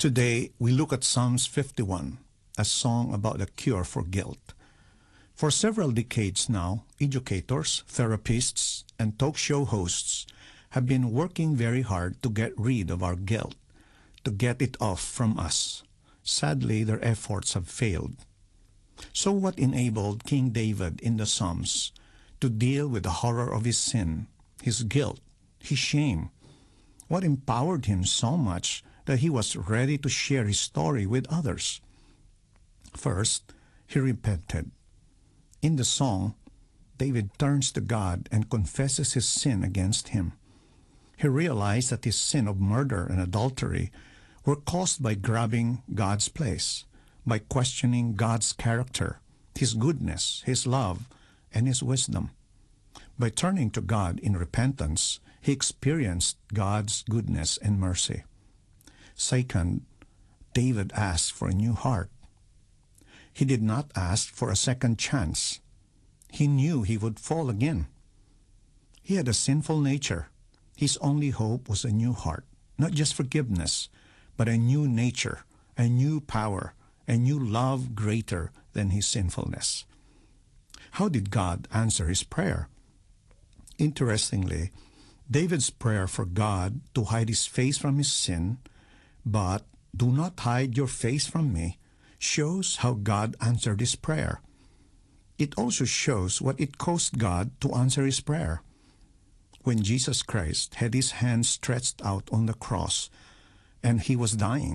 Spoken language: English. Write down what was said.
Today, we look at Psalms 51, a song about the cure for guilt. For several decades now, educators, therapists, and talk show hosts have been working very hard to get rid of our guilt, to get it off from us. Sadly, their efforts have failed. So what enabled King David in the Psalms to deal with the horror of his sin, his guilt, his shame? What empowered him so much that he was ready to share his story with others? First, he repented. In the song, David turns to God and confesses his sin against him. He realized that his sin of murder and adultery were caused by grabbing God's place, by questioning God's character, His goodness, His love, and His wisdom. By turning to God in repentance, he experienced God's goodness and mercy. Second, David asked for a new heart. He did not ask for a second chance. He knew he would fall again. He had a sinful nature. His only hope was a new heart, not just forgiveness, but a new nature, a new power, a new love greater than his sinfulness. How did God answer his prayer? Interestingly, David's prayer for God to hide his face from his sin, but "do not hide your face from me," shows how God answered his prayer. It also shows what it cost God to answer his prayer. When Jesus Christ had his hands stretched out on the cross and he was dying,